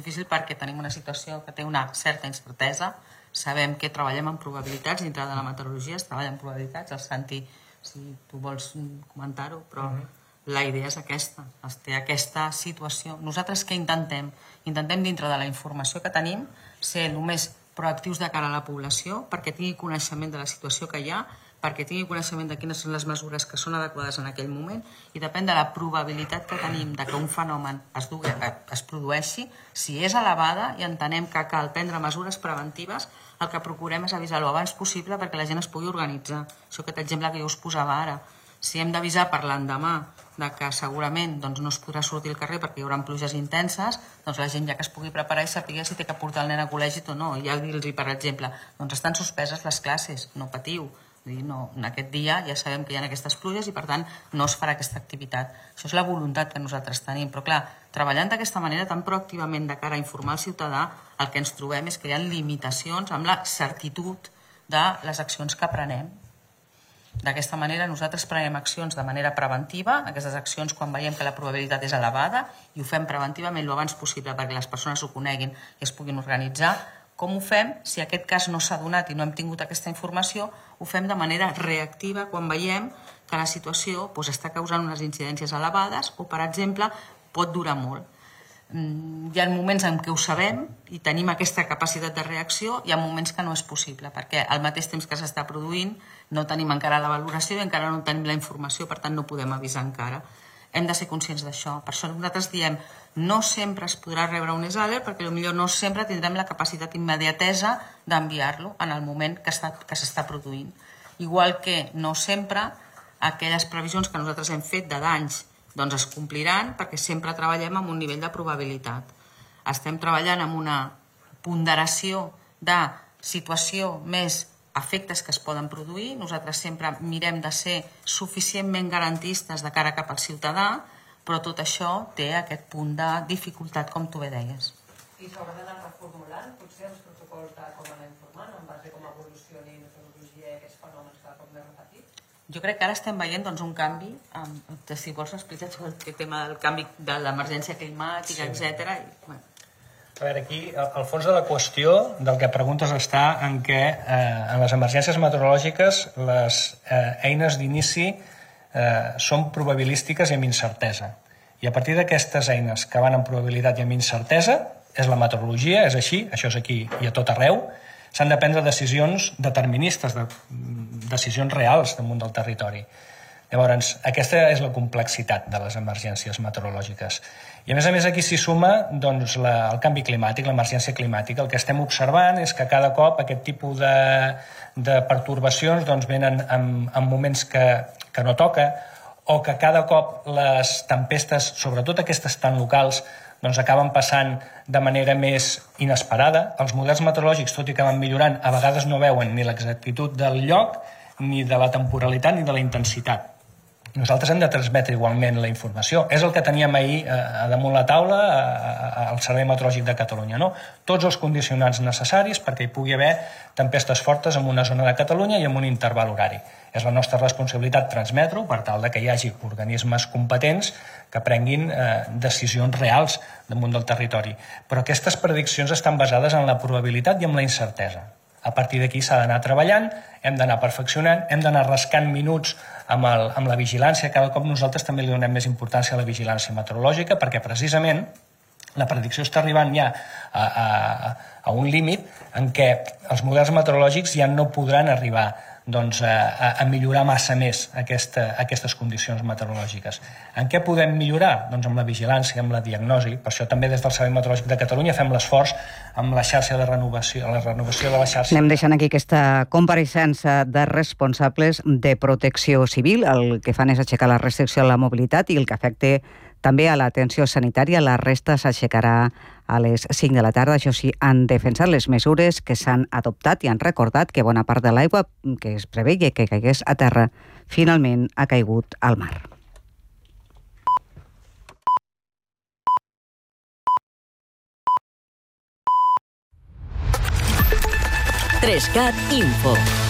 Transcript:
difícil perquè tenim una situació que té una certa incertesa. Sabem que treballem en probabilitats, dintre de la meteorologia es treballa en probabilitats. El Santi, si tu vols comentar-ho, però la idea és aquesta, es té aquesta situació. Nosaltres què intentem? Intentem, dintre de la informació que tenim, ser només proactius de cara a la població perquè tingui coneixement de la situació que hi ha, perquè tingui coneixement de quines són les mesures que són adequades en aquell moment, i depèn de la probabilitat que tenim de que un fenomen es produeixi. Si és elevada i entenem que cal prendre mesures preventives, el que procurem és avisar-ho abans possible perquè la gent es pugui organitzar. Això, aquest exemple que jo us posava ara, si hem d'avisar per l'endemà de que segurament no es podrà sortir al carrer perquè hi haurà pluges intenses, doncs la gent ja que es pugui preparar i sàpiga si té que portar el nen a col·legi o no. I ja dir-los, per exemple, doncs estan suspeses les classes, no patiu. No, en aquest dia ja sabem que hi ha aquestes pluges i per tant no es farà aquesta activitat. Això és la voluntat que nosaltres tenim, però clar, treballant d'aquesta manera tan proactivament de cara a informar el ciutadà, el que ens trobem és que hi ha limitacions amb la certitud de les accions que prenem. D'aquesta manera nosaltres prenem accions de manera preventiva, aquestes accions quan veiem que la probabilitat és elevada, i ho fem preventivament el abans possible perquè les persones ho coneguin i es puguin organitzar. Com ho fem? Si aquest cas no s'ha donat i no hem tingut aquesta informació, ho fem de manera reactiva quan veiem que la situació està causant unes incidències elevades o, per exemple, pot durar molt. Hi ha moments en què ho sabem i tenim aquesta capacitat de reacció, i hi ha moments que no és possible, perquè al mateix temps que s'està produint no tenim encara la valoració i encara no tenim la informació, per tant no podem avisar encara. Hem de ser conscients d'això. Per això nosaltres diem no sempre es podrà rebre un ESALER perquè potser no sempre tindrem la capacitat immediatesa d'enviar-lo en el moment que s'està produint. Igual que no sempre aquelles previsions que nosaltres hem fet de danys es compliran perquè sempre treballem amb un nivell de probabilitat. Estem treballant amb una ponderació de situació més efectes que es poden produir. Nosaltres sempre mirem de ser suficientment garantistes de cara cap al ciutadà, però tot això té aquest punt de dificultat, com tu bé deies. I s'haurà d'anar reformulant, potser els protocols de com anar informant, en base a com evolucioni la meteorologia i aquests fenòmens cada cop més repetits? Jo crec que ara estem veient un canvi, si vols explicar el tema del canvi de l'emergència climàtica, etc. A veure, aquí el fons de la qüestió del que preguntes està en què en les emergències meteorològiques les eines d'inici són probabilístiques i amb incertesa. I a partir d'aquestes eines que van amb probabilitat i amb incertesa, és la meteorologia, és així, això és aquí i a tot arreu, s'han de prendre decisions deterministes, decisions reals damunt del territori. Llavors, aquesta és la complexitat de les emergències meteorològiques. I a més aquí s'hi suma el canvi climàtic, l'emergència climàtica. El que estem observant és que cada cop aquest tipus de pertorbacions venen en moments que no toca, o que cada cop les tempestes, sobretot aquestes tan locals, acaben passant de manera més inesperada. Els models meteorològics, tot i que van millorant, a vegades no veuen ni l'exactitud del lloc, ni de la temporalitat, ni de la intensitat. Nosaltres hem de transmetre igualment la informació. És el que teníem ahir damunt la taula al Servei Meteorològic de Catalunya. Tots els condicionants necessaris perquè hi pugui haver tempestes fortes en una zona de Catalunya i en un interval horari. És la nostra responsabilitat transmetre-ho per tal que hi hagi organismes competents que prenguin decisions reals damunt del territori. Però aquestes prediccions estan basades en la probabilitat i en la incertesa. A partir d'aquí s'ha d'anar treballant, hem d'anar perfeccionant, hem d'anar rascant minuts amb la vigilància. Cada cop nosaltres també li donem més importància a la vigilància meteorològica perquè precisament la predicció està arribant ja a un límit en què els models meteorològics ja no podran arribar a millorar massa més aquestes condicions meteorològiques. En què podem millorar? Amb la vigilància, amb la diagnosi. Per això també des del Servei Meteorològic de Catalunya fem l'esforç amb la xarxa de renovació, la renovació de la xarxa. Anem deixant aquí aquesta compareixença de responsables de protecció civil. El que fan és aixecar la restricció a la mobilitat i el que afecta també a l'atenció sanitària. La resta s'aixecarà a les 5 de la tarda. Això sí, han defensat les mesures que s'han adoptat i han recordat que bona part de l'aigua que es preveia que caigués a terra finalment ha caigut al mar. Trescat Info.